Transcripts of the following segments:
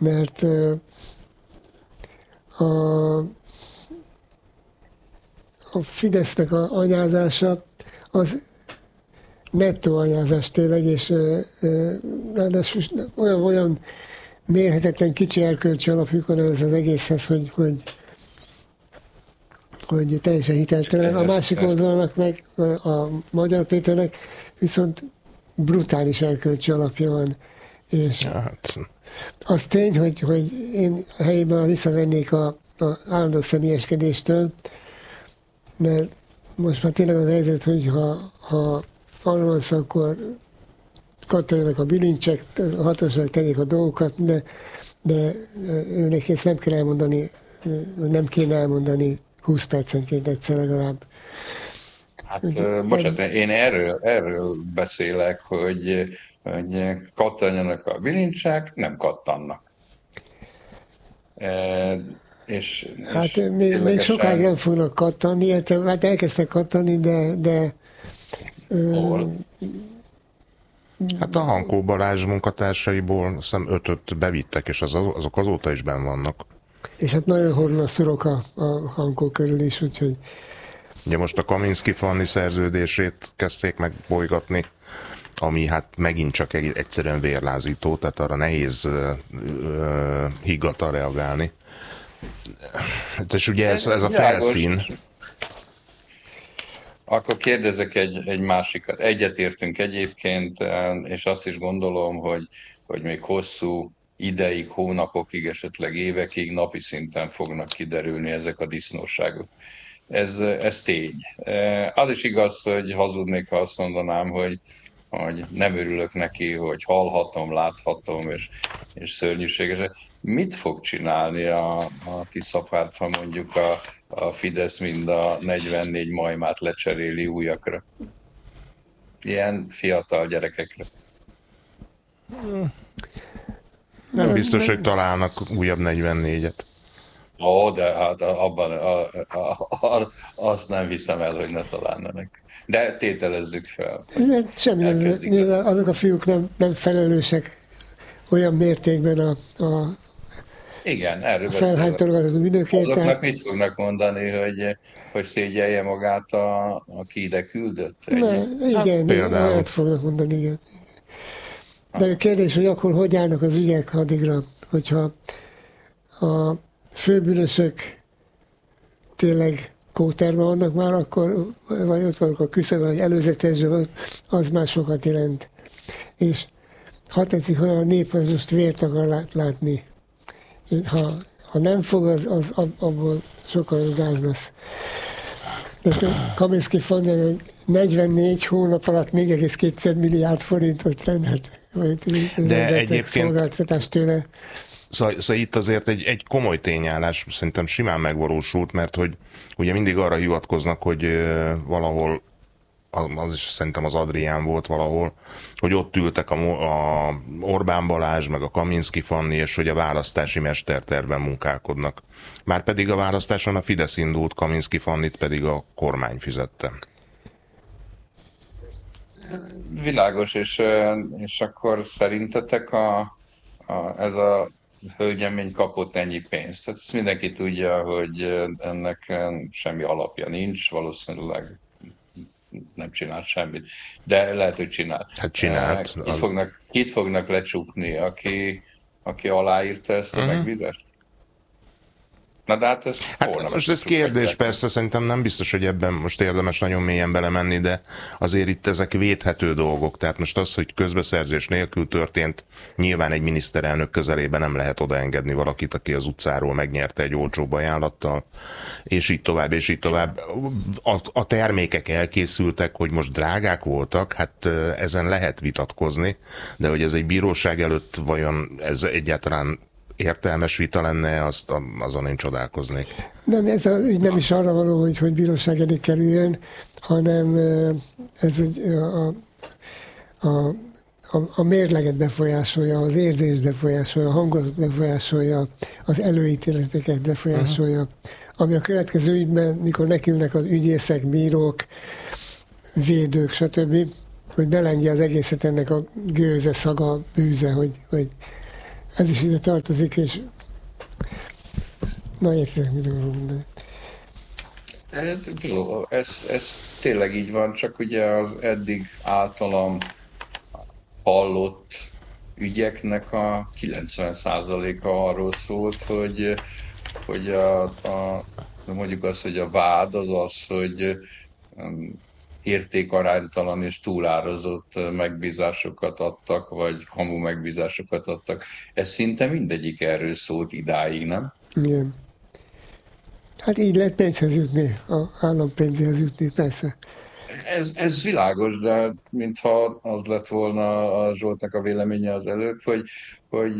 mert a Fidesznek a anyázása az nettó anyázás tényleg, és olyan mérhetetlen kicsi erkölcsi alapjuk van ez az egészhez, hogy teljesen hiteltelen. A másik oldalnak meg, a Magyar Péternek viszont brutális erkölcsi alapja van. És az tény, hogy én a helyében visszavennék az állandó személyeskedéstől, mert most már tényleg az helyzet, hogy ha arról van szó, akkor kattanjanak a bilincsek, a hatóság tegyék a dolgokat, de őnek ezt nem kell elmondani, nem kéne elmondani 20 percenként egyszer legalább. Hát bocsánat, én erről beszélek, hogy kattanjanak a bilincsek, nem kattannak. Hát még sokáig nem fognak kattanni, hát elkezdtek kattanni, de hát a Hankó Balázs munkatársaiból azt hiszem 5-öt bevittek, és azok azóta is benn vannak. És hát nagyon horul a szurok a Hankó körül is, úgyhogy... Ugye most a Kaminski-Fanni szerződését kezdték meg bolygatni, ami hát megint csak egyszerűen vérlázító, tehát arra nehéz higgadtan reagálni. És ugye ez a felszín... Akkor kérdezek egy másikat. Egyetértünk egyébként, és azt is gondolom, hogy még hosszú ideig, hónapokig, esetleg évekig napi szinten fognak kiderülni ezek a disznóságok. Ez tény. Az is igaz, hogy hazudnék, ha azt mondanám, hogy nem örülök neki, hogy hallhatom, láthatom, és szörnyűséges. Mit fog csinálni a Tiszapárt, ha mondjuk a Fidesz mind a 44 majmát lecseréli újakra? Ilyen fiatal gyerekekre. Nem biztos, hogy találnak újabb 44-et. De hát abban azt nem hiszem el, hogy ne találnának. De tételezzük fel. Semmi, mivel azok a fiúk nem felelősek olyan mértékben igen, erről felhánytologató bűnökért. Azoknak mit fognak mondani, hogy szégyelje magát, aki ide küldött? Igen, olyat fognak mondani, igen. De a kérdés, hogy akkor hogy állnak az ügyek addigra, hogyha a főbűnösök tényleg kóterben vannak már, akkor, vagy ott vannak a küszöbben, vagy előzetesben, az már sokat jelent. És ha tetszik, hogy a nép az most vért akar látni. Ha nem fog, az abból sokkal gáz lesz. Kaminski-Fanni, hogy 44 hónap alatt 4,2 milliárd forintot rendelt. De egyébként szolgáltatást tőle. Szóval itt azért egy komoly tényállás szerintem simán megvalósult, mert hogy ugye mindig arra hivatkoznak, hogy valahol, az is szerintem az Adrián volt valahol, hogy ott ültek a Orbán Balázs, meg a Kaminski-Fanni, és hogy a választási mestertervben munkálkodnak. Márpedig a választáson a Fidesz indult, Kaminski-Fannit pedig a kormány fizette. Világos, és akkor szerintetek ez a hölgyemény kapott ennyi pénzt? Tehát ezt mindenki tudja, hogy ennek semmi alapja nincs, valószínűleg nem csinált semmit, de lehet, hogy csinált. Hát csinált. Kit fognak lecsukni, aki aláírta ezt a megbízást? Na de hát most ez kérdés, persze szerintem nem biztos, hogy ebben most érdemes nagyon mélyen belemenni, de azért itt ezek védhető dolgok. Tehát most az, hogy közbeszerzés nélkül történt, nyilván egy miniszterelnök közelében nem lehet odaengedni valakit, aki az utcáról megnyerte egy olcsóbb ajánlattal, és így tovább, és így tovább. A termékek elkészültek, hogy most drágák voltak, hát ezen lehet vitatkozni, de hogy ez egy bíróság előtt vajon ez egyáltalán értelmes vita lenne, azon én csodálkoznék. Nem, ez a ügy nem is arra való, hogy bíróság elé kerüljön, hanem ez a mérleget befolyásolja, az érzést befolyásolja, a hangulatot befolyásolja, az előítéleteket befolyásolja, ami a következő ügyben, mikor nekülnek az ügyészek, bírók, védők, stb., hogy belengje az egészet ennek a gőze, szaga, bűze, hogy ez is ide tartozik, és na értitek, mit akarok mondani. Ez tényleg így van, csak ugye az eddig általam hallott ügyeknek a 90%-a arról szólt, hogy mondjuk az, hogy a vád az az, hogy értékaránytalan és túlárazott megbízásokat adtak, vagy hamu megbízásokat adtak. Ez szinte mindegyik erről szólt idáig, nem? Igen. Hát így lehet pénzhez jutni, az állampénzhez jutni, persze. Ez világos, de mintha az lett volna a Zsoltnak a véleménye az előbb, hogy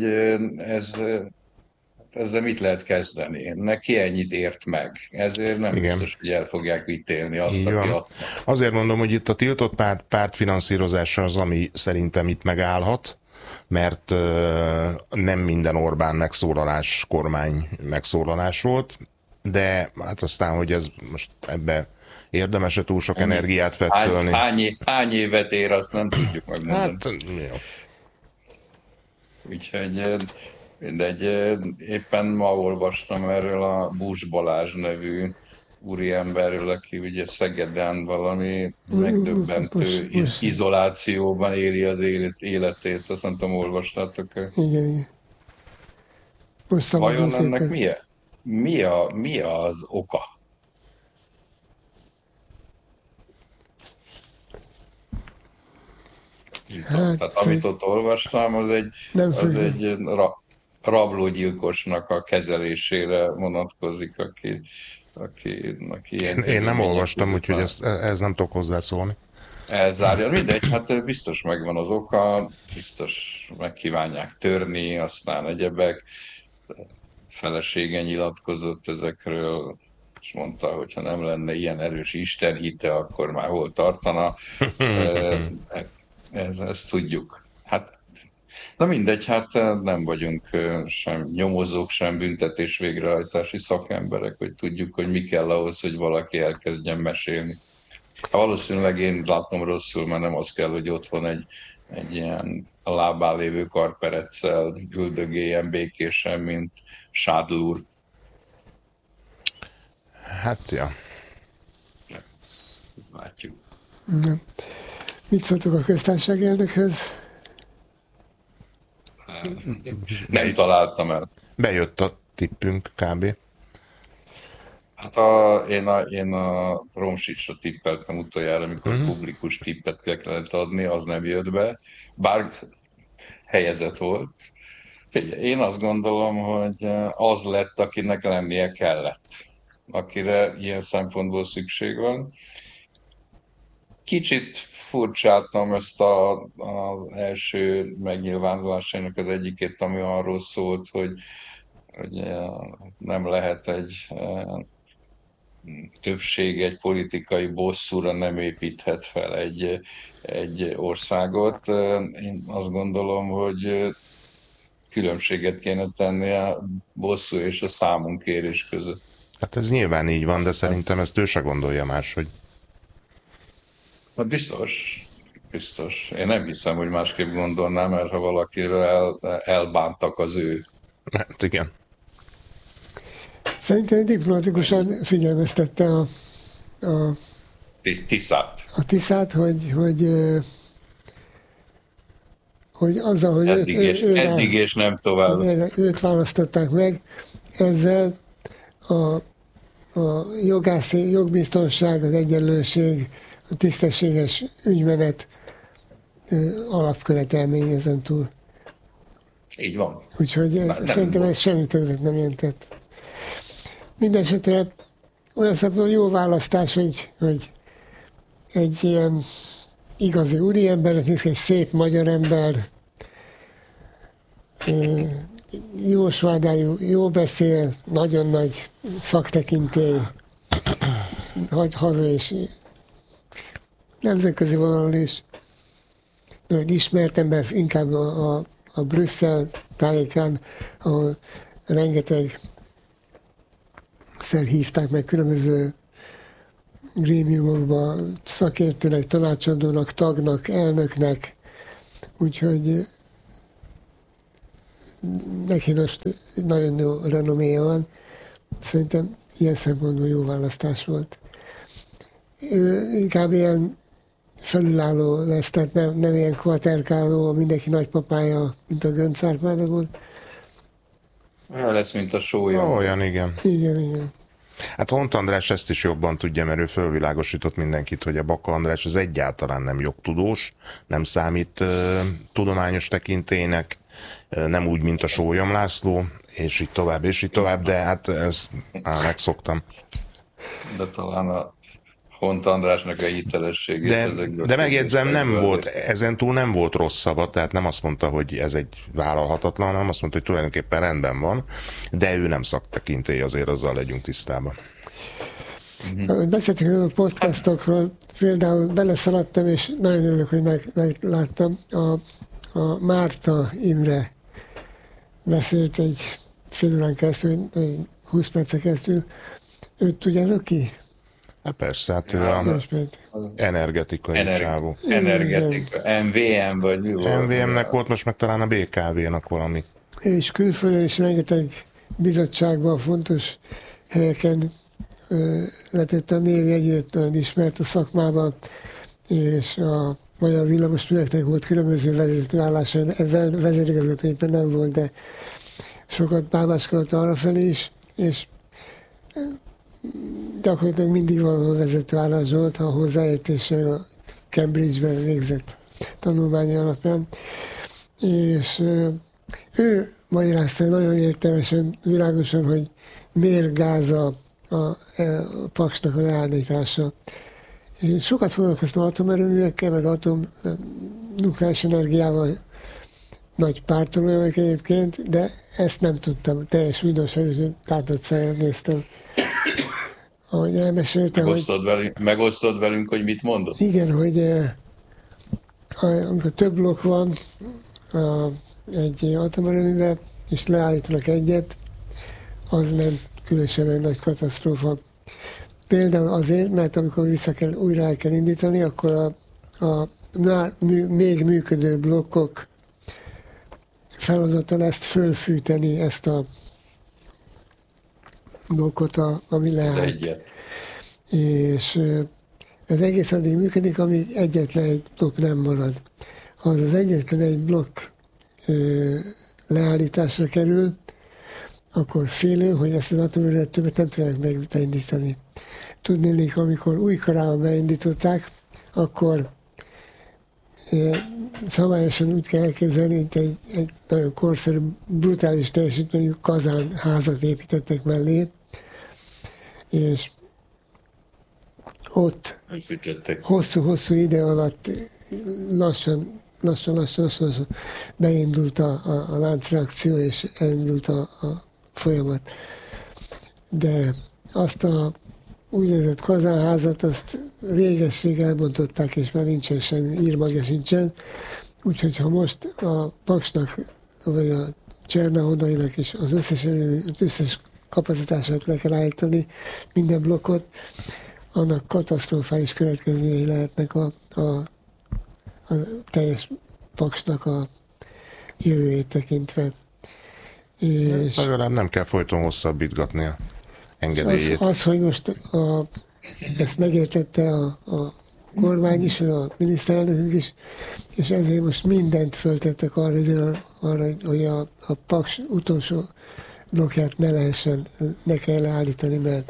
ezzel mit lehet kezdeni? Neki ennyit ért meg. Ezért nem Igen. biztos, hogy el fogják ítélni azt, Így aki van. Azért mondom, hogy itt a tiltott pártfinanszírozása az, ami szerintem itt megállhat, mert nem minden Orbán megszólalás kormány megszólalás volt, de hát aztán, hogy ez most ebbe érdemes-e túl sok energiát fetszölni. Hány évet ér, azt nem tudjuk megmondani. Hát, jó. Úgyhogy mindegy, éppen ma olvastam erről a Bús Balázs nevű úriemberről, aki ugye Szegeden valami megdöbbentő izolációban éli az életét, azt nem tudom, olvastátok. Igen. Most vajon ennek mi az oka? Hát, tehát amit ott olvastam, az egy rablógyilkosnak a kezelésére vonatkozik, aki ilyen... Én nem olvastam, úgyhogy ez nem tudok hozzászólni. Elzárja. Mindegy, hát biztos megvan az oka, biztos megkívánják törni, aztán egyebek. Felesége nyilatkozott ezekről, és mondta, hogy ha nem lenne ilyen erős Isten hite, akkor már hol tartana. Ezt tudjuk. Hát, na mindegy, hát nem vagyunk sem nyomozók, sem büntetés végrehajtási szakemberek, hogy tudjuk, hogy mi kell ahhoz, hogy valaki elkezdjen mesélni. Valószínűleg én látom rosszul, mert nem az kell, hogy ott van egy ilyen a lábán lévő karpereccel üldögéljen békésen, mint Sádl úr. Hát, ja. Látjuk. Mit szóltok a köztársaság elnökhöz? Nem találtam el. Bejött a tippünk kb. Hát én a Romsicsra tippeltem utoljára, amikor publikus tippet kellett adni, az nem jött be, bár helyezett volt. Én azt gondolom, hogy az lett, akinek lennie kellett, akire ilyen szempontból szükség van. Kicsit furcsáltam ezt az első megnyilvánulásainak az egyikét, ami arról szólt, hogy nem lehet egy többség egy politikai bosszúra nem építhet fel egy országot. Én azt gondolom, hogy különbséget kéne tenni a bosszú és a számunkérés között. Hát ez nyilván így van, de szerintem ezt ő se gondolja máshogy. Hát biztos. Én nem hiszem, hogy másképp gondolnám, mert ha valakiről elbántak az ő. Hát igen. Szerintem diplomatikusan figyelmeztette a Tiszát, hogy azzal, hogy eddig és nem tovább. Őt választották meg, ezzel a jogbiztonság, az egyenlőség, a tisztességes ügymenet alapkövetelmény ezen túl. Így van. Úgyhogy szerintem ez semmi többet nem jelentett. Mindenesetre olyan szempontból jó választás, hogy egy ilyen igazi úriember, egy szép magyar ember, jó svádájú, jó beszél, nagyon nagy szaktekintély, haza és nemzetközi vonalon is. Ismert ember, inkább a Brüsszel tájékán, ahol rengeteg hívták meg különböző grémiumokba, szakértőnek, tanácsadónak, tagnak, elnöknek, úgyhogy neki most nagyon jó renoméja van. Szerintem ilyen szempontból jó választás volt. Ő inkább ilyen felülálló lesz, tehát nem ilyen kvaterkáló, mindenki nagypapája, mint a Göncz Árpád volt. Olyan lesz, mint a sólyom. Olyan, igen. Igen. Hát Hont András ezt is jobban tudja, mert ő fölvilágosított mindenkit, hogy a Baka András az egyáltalán nem jogtudós, nem számít tudományos tekintélynek, nem úgy, mint a Sólyom László, és így tovább, de hát ezt megszoktam. De talán a Hont Andrásnak a hitelességét de megjegyzem, nem volt, ezentúl nem volt rossz szava, tehát nem azt mondta, hogy ez egy vállalhatatlan, hanem azt mondta, hogy tulajdonképpen rendben van, de ő nem szaktekintély, azért azzal legyünk tisztában. Beszéltünk a podcastokról, például beleszaladtam, és nagyon örülök, hogy megláttam. A Márta Imre beszélt egy fél órán keresztül, 20 percen keresztül. Őt tudjátok ki? Hát persze, hát ő az energetikai csávó. Energetika, MVM vagy mi volt? MVM-nek volt, most meg talán a BKV-nak valami. És külföldön is rengeteg bizottságban, fontos helyeken letett a névjegyét, nagyon ismert a szakmában, és a Magyar Villamosműveknek volt különböző vezetőállása, vezérigazgató éppen nem volt, de sokat bábáskodott arrafelé is, és gyakorlatilag mindig valahol vezetőállás volt, a hozzáértéssel a Cambridge-ben végzett tanulmánya alapján. És ő magyarázta nagyon értelmesen, világosan, hogy miért gáz a Paksnak a leállítása. Én sokat foglalkoztam atomerőművekkel, meg nukleáris energiával, nagy pártoló vagyok egyébként, de ezt nem tudtam, teljes újdonság, és tátott szájjal néztem. Ahogy elmesélte, Megosztod velünk, hogy mit mondott? Igen, hogy amikor több blokk van egy atomerőművel, és leállítanak egyet, az nem különösebben nagy katasztrófa. Például azért, mert amikor újra el kell indítani, akkor a még működő blokkok feladata lesz fölfűteni ezt a blokkot, ami leállt. És ez egész addig működik, amíg egyetlen egy blokk nem marad. Ha az egyetlen egy blokk leállításra kerül, akkor félő, hogy ezt az atomerőt többet nem tudják megbeindítani. Tudnélik, amikor Újkarában beindították, akkor szabályosan úgy kell elképzelni, hogy egy nagyon korszerű, brutális teljesítményű kazánházat építettek mellé, és ott hosszú ide alatt lassan beindult a láncreakció, és elindult a folyamat. De azt a úgynevezett kazánházat, azt réges-rég elbontották, és már nincsen semmi, írmagja sincsen. Úgyhogy ha most a Paksnak, vagy a Csernahodainak is az összes kapacitását le kell állítani, minden blokkot, annak katasztrofális következményei lehetnek a teljes Paksnak a jövőjét tekintve. És legalább nem kell folyton hosszabbítgatni a engedélyét. Az, hogy most ezt megértette a kormány is, a miniszterelnökünk is, és ezért most mindent föltettek arra, hogy a Paks utolsó blokkját ne kell leállítani, mert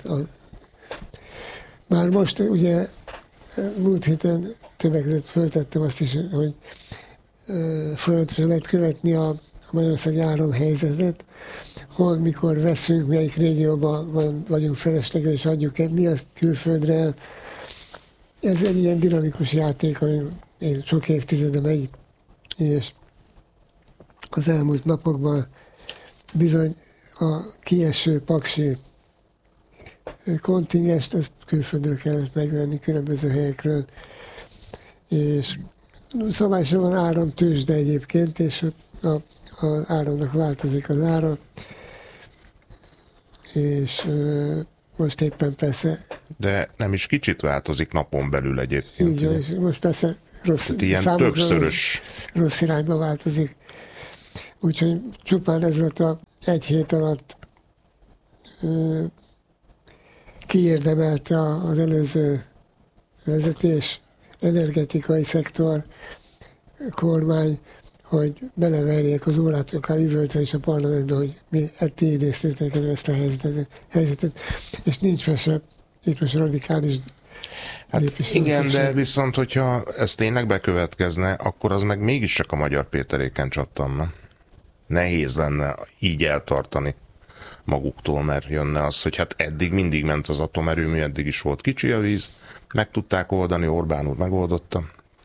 már most ugye múlt héten többek között föltettem azt is, hogy folyamatosan lehet követni a magyarországi áramhelyzetet, hol, mikor veszünk, melyik régióban vagyunk feleslegül, és adjuk mi azt külföldre el. Ez egy ilyen dinamikus játék, ami sok évtizede megy, és az elmúlt napokban bizony a kieső paksi kontingest, ezt külföldről kellett megvenni különböző helyekről, és szabályosan van áramtőzsde egyébként, és az áramnak változik az ára, és most éppen persze... De nem is kicsit változik napon belül egyébként. Így van, és most persze rossz irányba változik. Úgyhogy csupán ez volt egy hét alatt kiérdemelte az előző vezetés, energetikai szektor, kormány, hogy beleverjék az órát, akár üvöltve is a parlamentbe, hogy mi ti idéztétek elő ezt a helyzetet. És nincs mese, itt most radikális lépés. Igen, de viszont, hogyha ez tényleg bekövetkezne, akkor az meg mégiscsak a Magyar Péteréken csattanna. Nehéz lenne így eltartani maguktól, mert jönne az, hogy hát eddig mindig ment az atomerőmű, eddig is volt kicsi a víz, meg tudták oldani, Orbán úr megoldotta.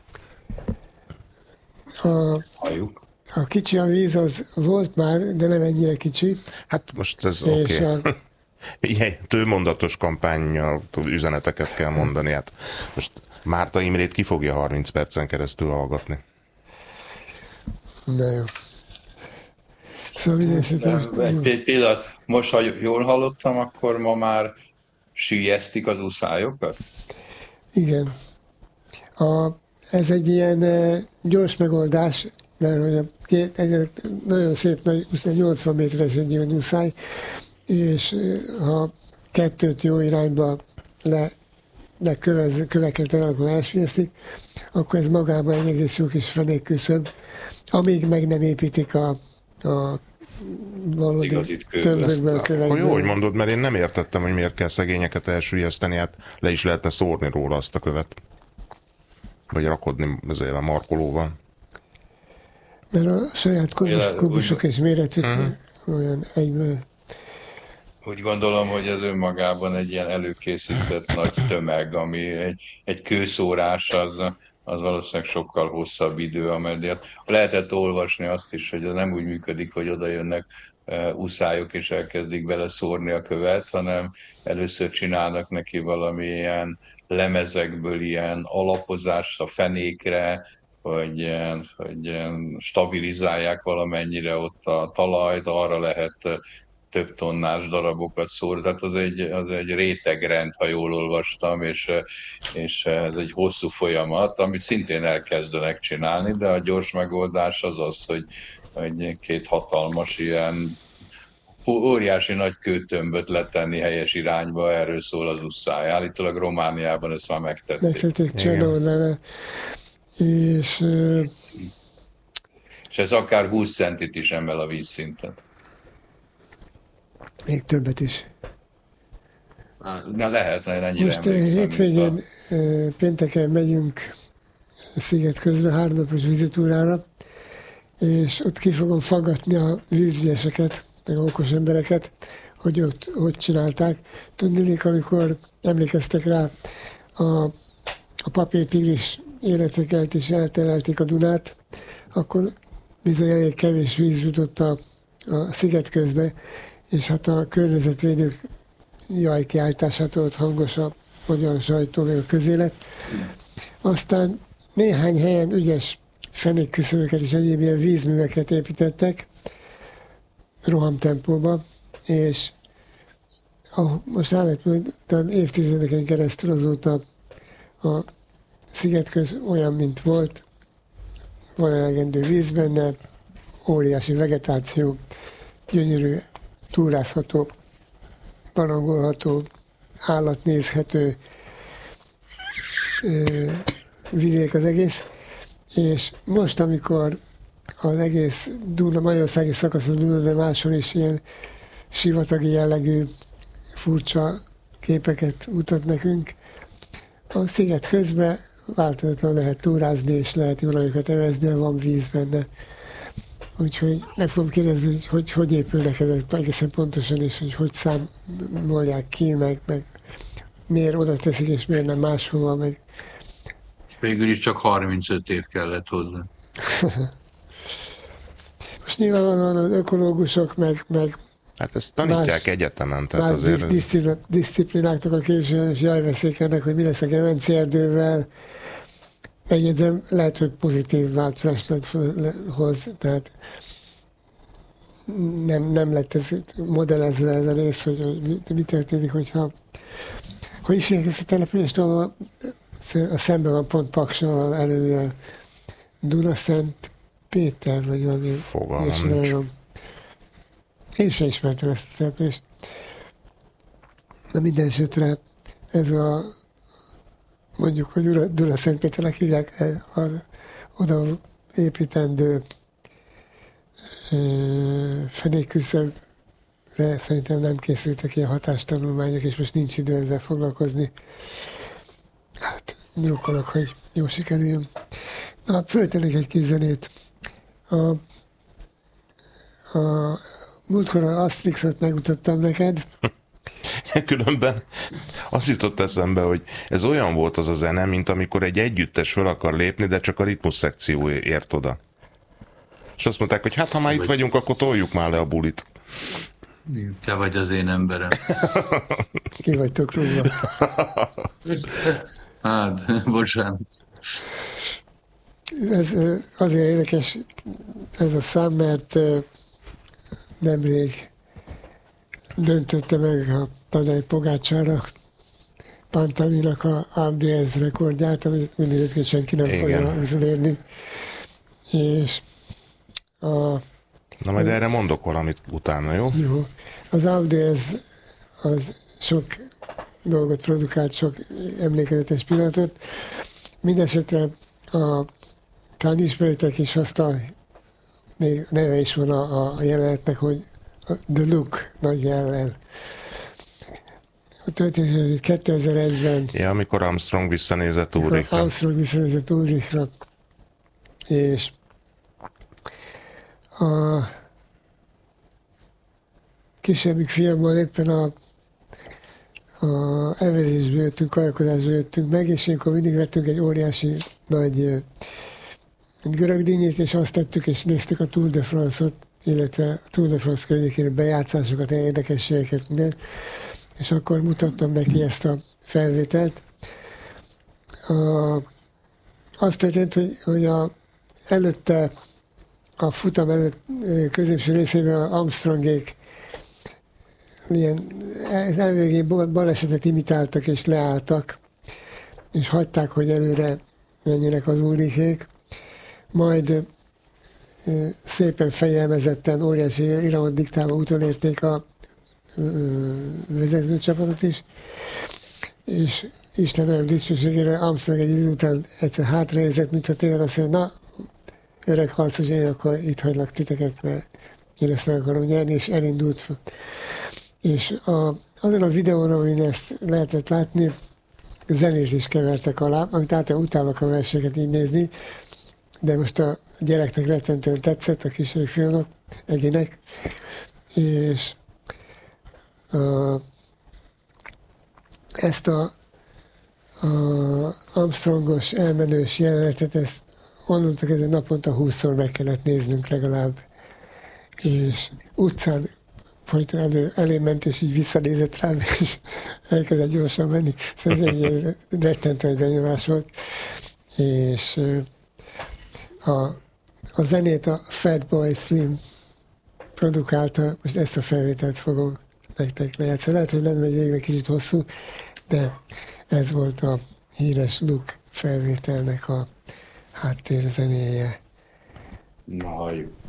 A kicsi a víz az volt már, de nem ennyire kicsi. Hát most ez oké. Okay. Tőmondatos kampánnyal üzeneteket kell mondani. Hát most Márta Imrét ki fogja 30 percen keresztül hallgatni? Na jó. Szóval egy pillanat, most ha jól hallottam, akkor ma már süllyesztik az uszályokat? Igen. Ez egy ilyen gyors megoldás, mert hogy ez nagyon szép, 80 méteres egy ilyen uszály, és ha kettőt jó irányba köveket akkor elsüllyeszik, akkor ez magában egy egész jó kis fenékküszöb, amíg meg nem építik a valódi tömbökből kövekből. Akkor jó, hogy mondod, mert én nem értettem, hogy miért kell szegényeket elsüllyeszteni, hát le is lehetne szórni róla azt a követ. Vagy rakodni ezzel a markolóval. Mert a saját kubusok és méretük olyan egyből. Úgy gondolom, hogy ez önmagában egy ilyen előkészített nagy tömeg, ami egy kőszórás, az valószínűleg sokkal hosszabb idő, amelyet lehetett olvasni azt is, hogy ez nem úgy működik, hogy oda jönnek uszályok és elkezdik beleszórni a követ, hanem először csinálnak neki valamilyen lemezekből ilyen alapozást a fenékre, hogy stabilizálják valamennyire ott a talajt, arra lehet több tonnás darabokat szórni, tehát az egy rétegrend, ha jól olvastam, és ez egy hosszú folyamat, amit szintén elkezdenek csinálni, de a gyors megoldás az, hogy két hatalmas ilyen óriási nagy kőtömböt letenni helyes irányba, erről szól az uszály. Állítólag Romániában ezt már megtették. Megtették Csernónál. És ez akár 20 centit is emel a vízszinten. Még többet is. Na lehet, ennyire most hétvégén pénteken megyünk sziget közben 3 napos vizitúrára, és ott ki fogom faggatni a vízügyeseket, meg okos embereket, hogy ott hogy csinálták. Tudnélik, amikor emlékeztek rá, a papírtigris életeket is elterelték a Dunát, akkor bizony elég kevés víz jutott a sziget közbe, és hát a környezetvédők jajkiáltásától ott hangos a magyar sajtó, meg a közélet. Aztán néhány helyen ügyes fenékküszöböket és egyéb ilyen vízműveket építettek rohamtempóba, és most állítólag évtizedeken keresztül azóta a szigetköz olyan, mint volt, van elegendő víz benne, óriási vegetáció, gyönyörű, túrázható, barangolható, állatnézhető vidék az egész, és most, amikor az egész Duna, magyarországi szakaszon Duna, de máshol is ilyen sivatagi jellegű furcsa képeket mutat nekünk, a sziget közben változatlanul lehet túrázni, és lehet jól evezni, van víz benne. Úgyhogy meg fogom kérdezni, hogy épülnek ezek egészen pontosan, és hogy számolják ki, meg miért oda teszik, és miért nem máshova, meg. Végül is csak 35 év kellett hozzá. Most nyilvánvalóan az ökológusok, meg hát ezt tanítják egyetemen. Tehát más azért diszciplináknak a képviselők is jajveszék ennek, hogy mi lesz a Gemenci erdővel. Megjegyzem, lehet, hogy pozitív változást hoz, tehát nem lett ez modellezve ez a rész, hogy mi történik, hogyha hogy is ezt a települést, ahol a szemben van pont Paksal, előre Dunaszent Péter, vagy valami. Fogalmam nincs. Én sem ismertem ezt a települést. De minden esetre ez a, mondjuk, hogy Duna-Szentpéternek hívják, az oda építendő fenékküszöbre szerintem nem készültek ilyen hatástanulmányok, és most nincs idő ezzel foglalkozni. Hát drukkolok, hogy jó sikerüljön. Na, föltennék egy kis zenét. A múltkor az Asterixot megmutattam neked. Különben az jutott eszembe, hogy ez olyan volt az a zene, mint amikor egy együttes fel akar lépni, de csak a ritmus szekció ért oda. És azt mondták, hogy hát ha már itt vagyunk, akkor toljuk már le a bulit. Te vagy az én emberem. Ki vagytok róla. Hát, bocsánat. Ez azért érdekes ez a szám, mert nemrég döntötte meg a Tadej Pogácsára Pantaninak a ABDS rekordját, amit mindig senki nem fogja megzulérni. És na majd erre mondok valamit utána, jó? Jó. Az ABDS az sok dolgot produkált, sok emlékezetes pillanatot. Mindenesetre talán ismeritek is azt még neve is van a jelenetnek, hogy The Look nagy jellel. A történet 2001-ben... Ja, amikor Armstrong visszanézett Ulrichra. Armstrong visszanézett Ulrichra, és a kisebbik fiammal éppen a evezésből jöttünk, kajakozásból jöttünk meg, és akkor mindig vettünk egy óriási nagy görögdínyét, és azt tettük, és néztük a Tour de France-ot, illetve a Tour de France környékére bejátszásokat, érdekességeket, minden. És akkor mutattam neki ezt a felvételt. Azt történt, hogy előtte, a futam előtt középső részében a Armstrongék ilyen elvégén balesetet imitáltak és leálltak, és hagyták, hogy előre menjenek az Ulrichék. Majd szépen fegyelmezetten, óriási iramot diktálva utolérték a vezetőcsapatot is, és Isten nagyon dicsőségére Armstrong egy idő után egyszer hátranézett, mintha tényleg azt mondja, na, öreg harcos, én akkor itt hagylak titeket, mert én ezt meg akarom nyerni, és elindult. És azon a videón, amin ezt lehetett látni, zenét is kevertek alá, amit általában utálok a versenyeket így nézni, de most a gyereknek rettentően tetszett, a kisebb fiúnak, egyének, és ezt a Armstrongos elmenős jelenetet, ezt onnantól kezdve naponta 20-szor meg kellett néznünk legalább, és utcán folyton elé ment, és így visszanézett rám, és elkezdett gyorsan menni. Szóval ez egy rettentő benyomás volt. És a zenét a Fatboy Slim produkálta, most ezt a felvételt fogom nektek lejátszani. Lehet, hogy nem megy végre, kicsit hosszú, de ez volt a híres Look felvételnek a háttérzenéje. Na, halljuk.